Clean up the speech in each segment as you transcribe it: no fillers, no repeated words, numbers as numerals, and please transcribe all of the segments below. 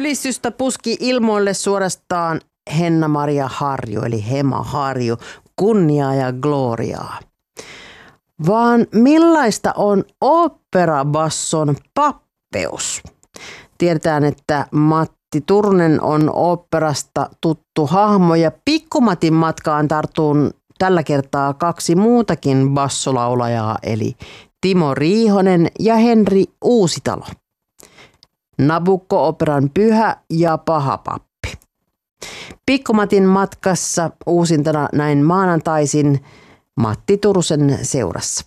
Ylistystä puski ilmoille suorastaan Henna-Maria Harju, eli Hema Harju, kunniaa ja gloriaa. Vaan millaista on oopperabasson pappeus? Tiedetään, että Matti Turunen on oopperasta tuttu hahmo ja Pikkumatin matkaan tarttuun tällä kertaa kaksi muutakin bassolaulajaa, eli Timo Riihonen ja Henri Uusitalo. Nabukko-operan Pyhä ja Paha pappi. Pikkumatin matkassa uusintana näin maanantaisin Matti Turusen seurassa.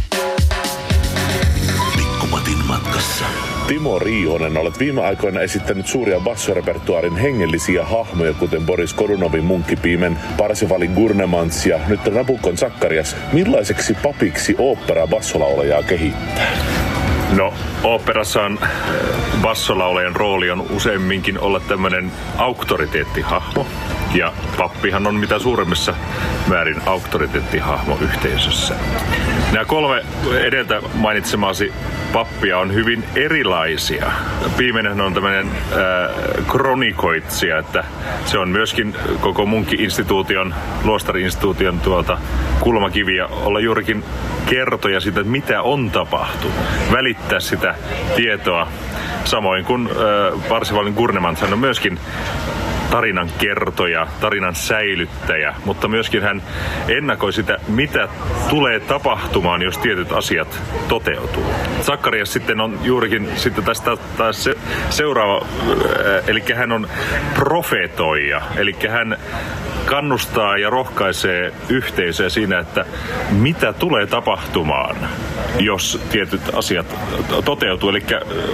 Pikkumatin matkassa. Timo Riihonen, olet viime aikoina esittänyt suuria bassorepertuaarin hengellisiä hahmoja, kuten Boris Kodunovin Munkkipiimen, Parsivalin Gurnemans ja nyt Nabukon Zakkarias. Millaiseksi papiksi ooppera bassolaulajaa kehittää? No, oopperassa on bassolaulajan rooli on useimminkin olla tämmöinen auktoriteettihahmo. Ja pappihan on mitä suuremmissa määrin auktoriteettihahmo yhteisössä. Nämä kolme edeltä mainitsemasi pappia on hyvin erilaisia. Piimenhän on tämmöinen kronikoitsija, että se on myöskin koko Munkki-instituution, luostari-instituution kulmakiviä olla juurikin kertoja siitä, mitä on tapahtunut. Välittää sitä tietoa. Samoin kuin Parsivalin Gurnemans on myöskin tarinan kertoja, tarinan säilyttäjä, mutta myöskin hän ennakoi sitä, mitä tulee tapahtumaan, jos tietyt asiat toteutuu. Zakkarias sitten on juurikin sitten tästä taas seuraava, eli hän on profetoija, eli hän kannustaa ja rohkaisee yhteisöä siinä, että mitä tulee tapahtumaan, jos tietyt asiat toteutuu. Eli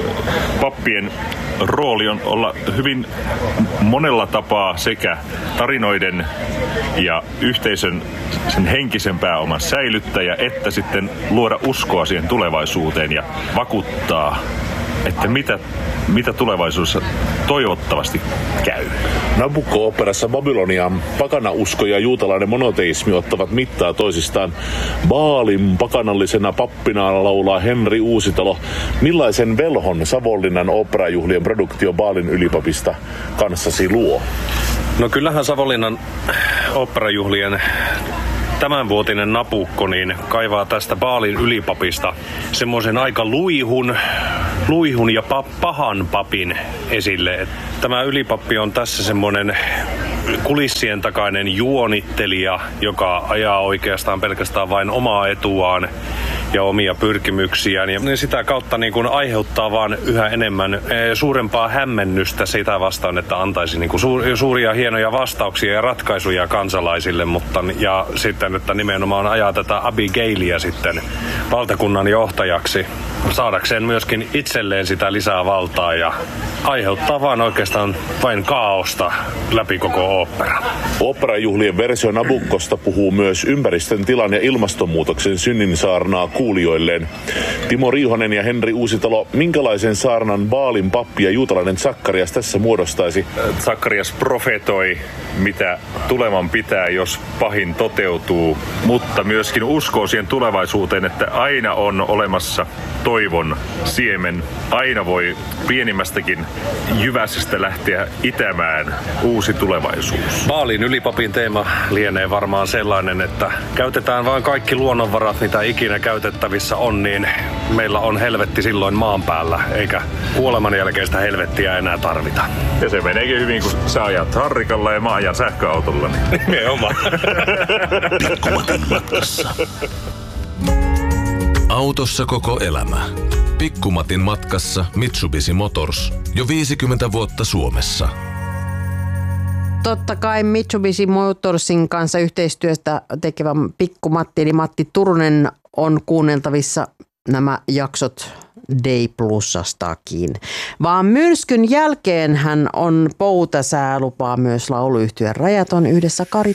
pappien rooli on olla hyvin monella tapaa sekä tarinoiden ja yhteisön sen henkisen pääoman säilyttäjä, että sitten luoda uskoa siihen tulevaisuuteen ja vakuuttaa, että mitä tulevaisuudessa toivottavasti käy. Nabukko-oopperassa Babylonian pakanausko ja juutalainen monoteismi ottavat mittaa toisistaan. Baalin pakanallisena pappina laulaa Henri Uusitalo. Millaisen velhon Savonlinnan oopperajuhlien produktio Baalin ylipapista kanssasi luo? No kyllähän Savonlinnan oopperajuhlien tämänvuotinen Nabukko niin kaivaa tästä Baalin ylipapista semmoisen aika luihun ja pahan papin esille. Tämä ylipappi on tässä semmoinen kulissien takainen juonittelija, joka ajaa oikeastaan pelkästään vain omaa etuaan ja omia pyrkimyksiään. Ja sitä kautta niin kuin aiheuttaa vaan yhä enemmän suurempaa hämmennystä sitä vastaan, että antaisi niin kuin suuria hienoja vastauksia ja ratkaisuja kansalaisille, ja sitten, että nimenomaan ajaa tätä Abigailia sitten valtakunnan johtajaksi saadakseen myöskin itselleen sitä lisää valtaa ja aiheuttaa vaan oikeastaan vain kaaosta läpi koko ooppera. Oopperajuhlien versio Nabukkosta puhuu myös ympäristön tilan ja ilmastonmuutoksen synninsaarnaa kuulijoilleen. Timo Riihonen ja Henri Uusitalo, minkälaisen saarnan Baalin pappi ja juutalainen Zakkarias tässä muodostaisi? Zakkarias profetoi, mitä tuleman pitää, jos pahin toteutuu, mutta myöskin uskoo siihen tulevaisuuteen, että aina on olemassa toivon siemen. Aina voi pienimmästäkin jyväsestä lähteä itämään uusi tulevaisuus. Baalin ylipapin teema lienee varmaan sellainen, että käytetään vain kaikki luonnonvarat, mitä ikinä käytettävissä on, niin meillä on helvetti silloin maan päällä, eikä kuoleman jälkeistä helvettiä enää tarvita. Ja se meneekin hyvin, kun sä ajat harrikalla ja mä ajan sähköautolla. Niin oma. Pikkumatin matkassa. Autossa koko elämä. Pikkumatin matkassa Mitsubishi Motors. Jo 50 vuotta Suomessa. Totta kai Mitsubishi Motorsin kanssa yhteistyöstä tekevä Pikkumatti eli Matti Turunen on kuunneltavissa nämä jaksot Day Plusastakin. Vaan myrskyn jälkeen hän on poutasää, lupaa myös lauluyhtyeen Rajaton yhdessä Kari